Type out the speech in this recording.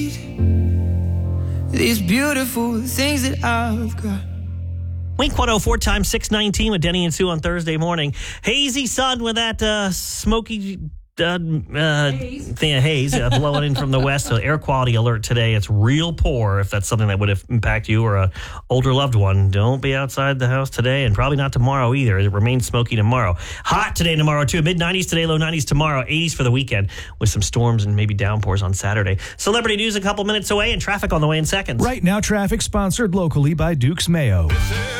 These beautiful things that I've got. Wink 104 times 619 with Denny and Sue on Thursday morning. Hazy sun with that smoky thing of haze blowing in from the west. So air quality alert today. It's real poor. If that's something that would impact you or an older loved one, don't be outside the house today, and probably not tomorrow either. It remains smoky tomorrow. Hot today and tomorrow too. Mid-90s today, low 90s tomorrow. 80s for the weekend with some storms and maybe downpours on Saturday. Celebrity news a couple minutes away and traffic on the way in seconds. Right now, traffic sponsored locally by Duke's Mayo.